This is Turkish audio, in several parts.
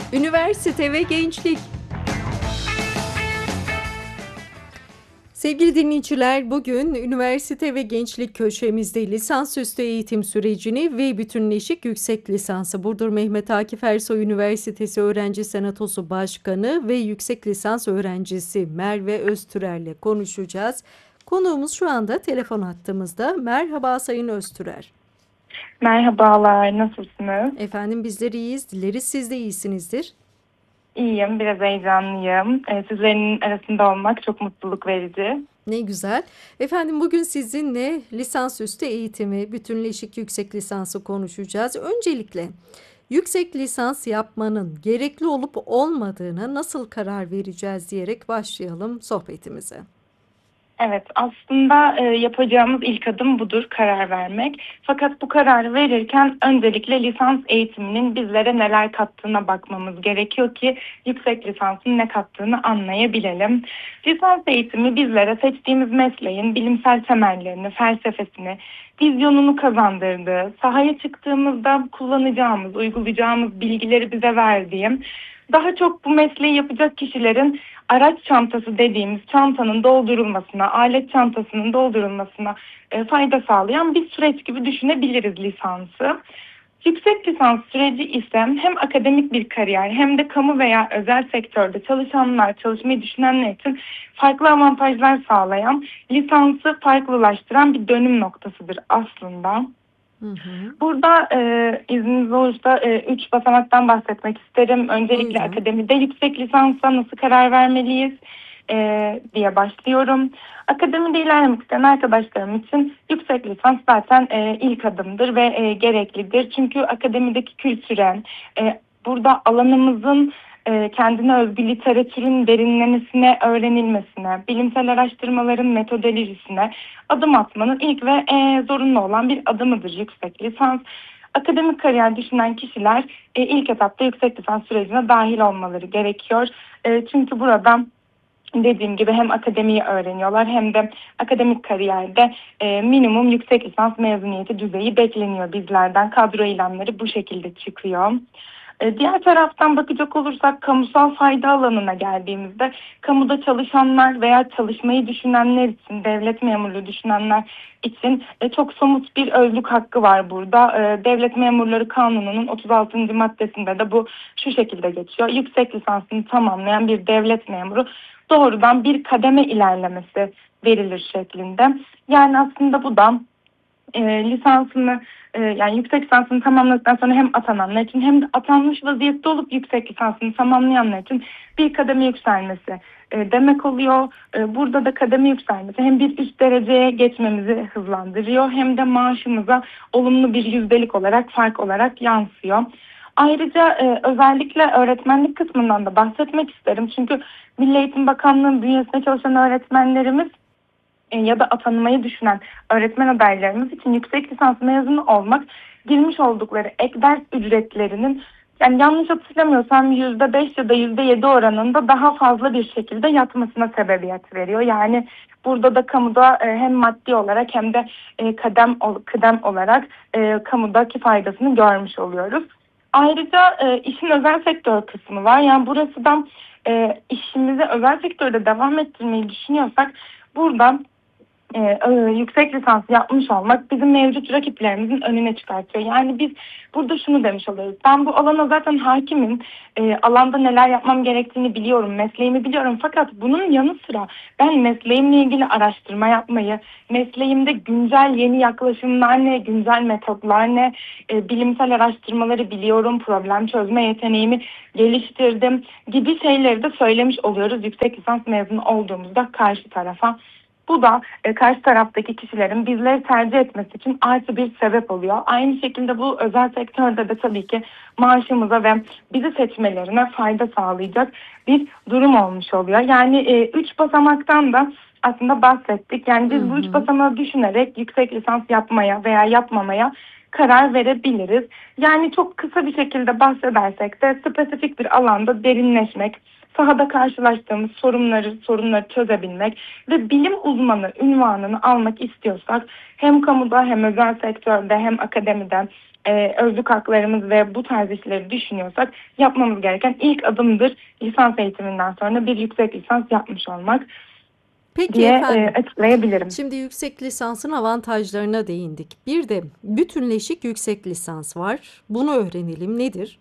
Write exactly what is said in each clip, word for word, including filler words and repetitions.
Üniversite ve gençlik. Sevgili dinleyiciler, bugün üniversite ve gençlik köşemizde lisansüstü eğitim sürecini ve bütünleşik yüksek lisansı Burdur Mehmet Akif Ersoy Üniversitesi Öğrenci Senatosu Başkanı ve yüksek lisans öğrencisi Merve Öztürer'le konuşacağız. Konuğumuz şu anda telefon hattımızda. Merhaba Sayın Öztürer. Merhabalar, nasılsınız? Efendim bizler iyiyiz. Dileriz siz de iyisinizdir. İyiyim, biraz heyecanlıyım. Ee, sizlerin arasında olmak çok mutluluk verici. Ne güzel. Efendim bugün sizinle lisansüstü eğitimi, bütünleşik yüksek lisansı konuşacağız. Öncelikle yüksek lisans yapmanın gerekli olup olmadığına nasıl karar vereceğiz diyerek başlayalım sohbetimize. Evet, aslında e, yapacağımız ilk adım budur, karar vermek. Fakat bu kararı verirken öncelikle lisans eğitiminin bizlere neler kattığına bakmamız gerekiyor ki yüksek lisansın ne kattığını anlayabilelim. Lisans eğitimi bizlere seçtiğimiz mesleğin bilimsel temellerini, felsefesini, vizyonunu kazandırdığı, sahaya çıktığımızda kullanacağımız, uygulayacağımız bilgileri bize verdiği, daha çok bu mesleği yapacak kişilerin araç çantası dediğimiz çantanın doldurulmasına, alet çantasının doldurulmasına e, fayda sağlayan bir süreç gibi düşünebiliriz lisansı. Yüksek lisans süreci ise hem akademik bir kariyer hem de kamu veya özel sektörde çalışanlar, çalışmayı düşünenler için farklı avantajlar sağlayan, lisansı farklılaştıran bir dönüm noktasıdır aslında. Hı hı. Burada e, izniniz olursa e, üç basamaktan bahsetmek isterim. Öncelikle Buyurun. akademide yüksek lisansa nasıl karar vermeliyiz e, diye başlıyorum. Akademide ilerlemek isteyen arkadaşlarım için yüksek lisans zaten e, ilk adımdır ve e, gereklidir. Çünkü akademideki kültüre, e, burada alanımızın e, kendine özgü literatürün derinlemesine öğrenilmesine, bilimsel araştırmaların metodolojisine adım atmanın ilk ve e, zorunlu olan bir adımıdır yüksek lisans. Akademik kariyer düşünen kişiler e, ilk etapta yüksek lisans sürecine dahil olmaları gerekiyor. E, çünkü burada dediğim gibi hem akademiyi öğreniyorlar hem de akademik kariyerde e, minimum yüksek lisans mezuniyeti düzeyi bekleniyor bizlerden. Kadro ilanları bu şekilde çıkıyor. E, Diğer taraftan bakacak olursak kamusal fayda alanına geldiğimizde kamuda çalışanlar veya çalışmayı düşünenler için, devlet memurluğu düşünenler için e, çok somut bir özlük hakkı var burada. E, Devlet Memurları Kanunu'nun otuz altıncı maddesinde de bu şu şekilde geçiyor. Yüksek lisansını tamamlayan bir devlet memuru doğrudan bir kademe ilerlemesi verilir şeklinde. Yani aslında bu da e, lisansını e, yani yüksek lisansını tamamladıktan sonra hem atananlar için hem de atanmış vaziyette olup yüksek lisansını tamamlayanlar için bir kademe yükselmesi e, demek oluyor. E, burada da kademe yükselmesi hem bir üst dereceye geçmemizi hızlandırıyor hem de maaşımıza olumlu bir yüzdelik olarak fark olarak yansıyor. Ayrıca e, özellikle öğretmenlik kısmından da bahsetmek isterim. Çünkü Milli Eğitim Bakanlığı bünyesinde çalışan öğretmenlerimiz e, ya da atanmayı düşünen öğretmen adaylarımız için yüksek lisans mezunu olmak girmiş oldukları ek ders ücretlerinin, yani yanlış hatırlamıyorsam yüzde beş ya da yüzde yedi oranında daha fazla bir şekilde yatmasına sebebiyet veriyor. Yani burada da kamuda e, hem maddi olarak hem de e, kadem kıdem olarak e, kamudaki faydasını görmüş oluyoruz. Ayrıca e, işin özel sektör kısmı var. Yani burası da e, işimizi özel sektörde devam ettirmeyi düşünüyorsak burada e, e, yüksek lisans yapmış olmak bizim mevcut rakiplerimizin önüne çıkartıyor. Yani biz burada şunu demiş oluyoruz. Ben bu alana zaten hakimim. E, alanda neler yapmam gerektiğini biliyorum. Mesleğimi biliyorum. Fakat bunun yanı sıra ben mesleğimle ilgili araştırma yapmayı, mesleğimde güncel yeni yaklaşımlar ne, güncel metotlar ne, e, bilimsel araştırmaları biliyorum. Problem çözme yeteneğimi geliştirdim gibi şeyleri de söylemiş oluyoruz yüksek lisans mezunu olduğumuzda karşı tarafa. Bu da e, karşı taraftaki kişilerin bizleri tercih etmesi için artı bir sebep oluyor. Aynı şekilde bu özel sektörde de tabii ki maaşımıza ve bizi seçmelerine fayda sağlayacak bir durum olmuş oluyor. Yani e, üç basamaktan da aslında bahsettik. Yani Hı biz bu üç hı. basamağı düşünerek yüksek lisans yapmaya veya yapmamaya karar verebiliriz. Yani çok kısa bir şekilde bahsedersek de spesifik bir alanda derinleşmek, sahada karşılaştığımız sorunları sorunları çözebilmek ve bilim uzmanı unvanını almak istiyorsak hem kamuda hem özel sektörde hem akademide e, özlük haklarımız ve bu tarz işleri düşünüyorsak yapmamız gereken ilk adımdır lisans eğitiminden sonra bir yüksek lisans yapmış olmak Peki diye e, efendim. açıklayabilirim. Şimdi yüksek lisansın avantajlarına değindik. Bir de bütünleşik yüksek lisans var. Bunu öğrenelim. Nedir?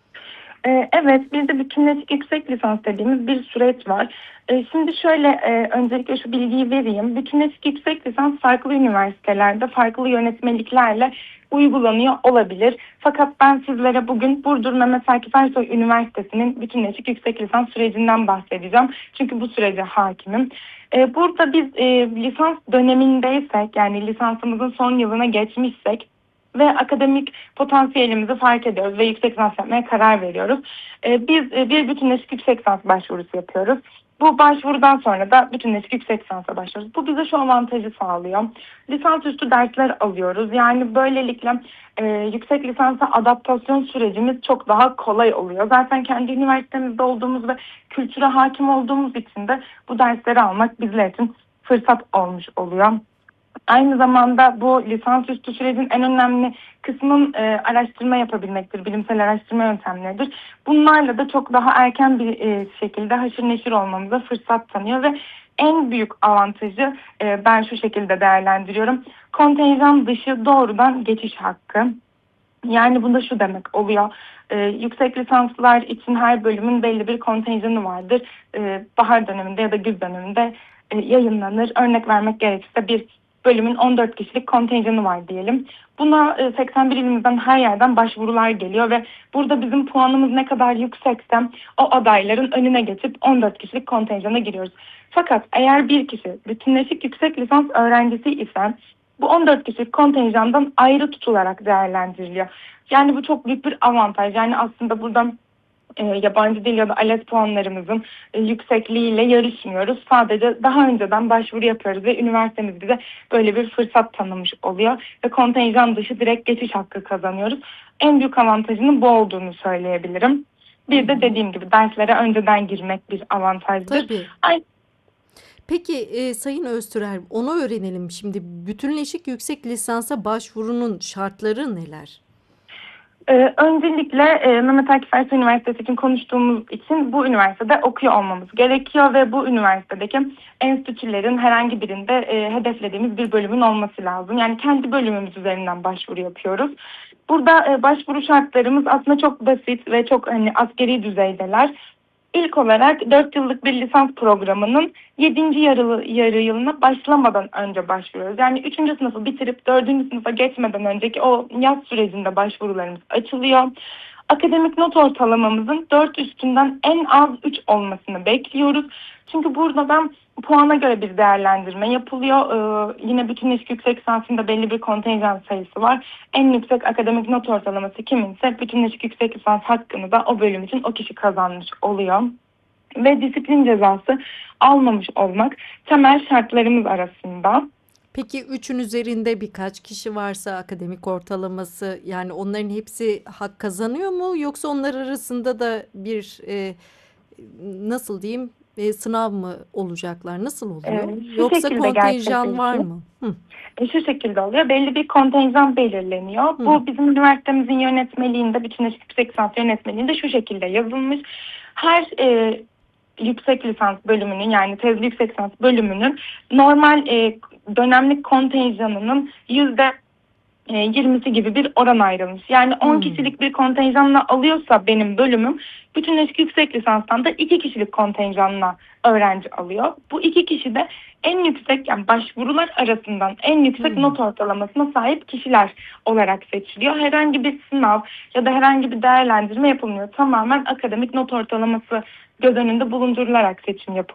Ee, Evet, bizde bütünleşik yüksek lisans dediğimiz bir süreç var. Ee, Şimdi şöyle e, öncelikle şu bilgiyi vereyim. Bütünleşik yüksek lisans farklı üniversitelerde farklı yönetmeliklerle uygulanıyor olabilir. Fakat ben sizlere bugün Burdur Mehmet Akif Ersoy Üniversitesi'nin bütünleşik yüksek lisans sürecinden bahsedeceğim. Çünkü bu sürece hakimim. Ee, Burada biz e, lisans dönemindeysek, yani lisansımızın son yılına geçmişsek ve akademik potansiyelimizi fark ediyoruz ve yüksek lisans yapmaya karar veriyoruz. Ee, biz e, bir bütünleşik yüksek lisans başvurusu yapıyoruz. Bu başvurudan sonra da bütünleşik yüksek lisansa başlıyoruz. Bu bize şu avantajı sağlıyor. Lisansüstü dersler alıyoruz. Yani böylelikle e, yüksek lisansa adaptasyon sürecimiz çok daha kolay oluyor. Zaten kendi üniversitemizde olduğumuz ve kültüre hakim olduğumuz için de bu dersleri almak bizler için fırsat olmuş oluyor. Aynı zamanda bu lisansüstü sürecin en önemli kısmın e, araştırma yapabilmektir, bilimsel araştırma yöntemleridir. Bunlarla da çok daha erken bir e, şekilde haşır neşir olmamıza fırsat tanıyor ve en büyük avantajı e, ben şu şekilde değerlendiriyorum. Kontenjan dışı doğrudan geçiş hakkı. Yani bunda şu demek oluyor. Ee, yüksek lisanslar için her bölümün belli bir kontenjanı vardır. Ee, bahar döneminde ya da güz döneminde e, yayınlanır. Örnek vermek gerekirse bir bölümün on dört kişilik kontenjanı var diyelim. Buna e, seksen bir ilimizden her yerden başvurular geliyor ve burada bizim puanımız ne kadar yüksekse o adayların önüne geçip on dört kişilik kontenjana giriyoruz. Fakat eğer bir kişi bütünleşik yüksek lisans öğrencisi ise bu on dört kişilik kontenjandan ayrı tutularak değerlendiriliyor. Yani bu çok büyük bir avantaj. Yani aslında buradan e, yabancı dil ya da ALES puanlarımızın e, yüksekliğiyle yarışmıyoruz. Sadece daha önceden başvuru yapıyoruz ve üniversitemiz bize böyle bir fırsat tanımış oluyor. Ve kontenjan dışı direkt geçiş hakkı kazanıyoruz. En büyük avantajının bu olduğunu söyleyebilirim. Hı Bir de hı. dediğim gibi derslere önceden girmek bir avantajdır. Tabii. Ay, Peki e, Sayın Öztürel, onu öğrenelim şimdi. Bütünleşik yüksek lisansa başvurunun şartları neler? Ee, öncelikle e, Mehmet Akif Ersoy Üniversitesi için konuştuğumuz için bu üniversitede okuyor olmamız gerekiyor ve bu üniversitedeki enstitülerin herhangi birinde e, hedeflediğimiz bir bölümün olması lazım. Yani kendi bölümümüz üzerinden başvuru yapıyoruz. Burada e, başvuru şartlarımız aslında çok basit ve çok hani askeri düzeydeler. İlk olarak dört yıllık bir lisans programının yedinci yarı, yarı yılına başlamadan önce başvuruyoruz. Yani üçüncü sınıfı bitirip dördüncü sınıfa geçmeden önceki o yaz sürecinde başvurularımız açılıyor. Akademik not ortalamamızın dört üstünden en az üç olmasını bekliyoruz. Çünkü burada ben puana göre bir değerlendirme yapılıyor. Ee, yine bütünleşik yüksek lisansında belli bir kontenjan sayısı var. En yüksek akademik not ortalaması kiminse bütünleşik yüksek lisans hakkını da o bölüm için o kişi kazanmış oluyor. Ve disiplin cezası almamış olmak temel şartlarımız arasında. Peki üçün üzerinde birkaç kişi varsa akademik ortalaması, yani onların hepsi hak kazanıyor mu? Yoksa onlar arasında da bir e, nasıl diyeyim, e, sınav mı olacaklar? Nasıl oluyor? Ee, şu Yoksa şekilde kontenjan var gerçekleşiyor. mı? Hı. E, Şu şekilde oluyor. Belli bir kontenjan belirleniyor. Hı. Bu bizim üniversitemizin yönetmeliğinde, bütünleşik yüksek lisans yönetmeliğinde şu şekilde yazılmış. Her e, yüksek lisans bölümünün, yani tezli yüksek lisans bölümünün normal e, dönemlik kontenjanının yüzde e, yirmisi gibi bir oran ayrılmış. Yani on Hmm. kişilik bir kontenjanla alıyorsa benim bölümüm, bütünleşik yüksek lisanstan da iki kişilik kontenjanla öğrenci alıyor. Bu iki kişi de en yüksek, yani başvurular arasından en yüksek Hmm. not ortalamasına sahip kişiler olarak seçiliyor. Herhangi bir sınav ya da herhangi bir değerlendirme yapılmıyor. Tamamen akademik not ortalaması göz önünde bulundurularak seçim yapılıyor.